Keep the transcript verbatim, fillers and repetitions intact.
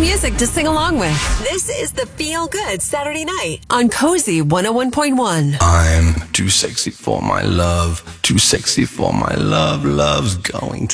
music to sing along with. This is the Feel Good Saturday Night on Cozy one oh one point one. I'm too sexy for my love, too sexy for my love, love's going to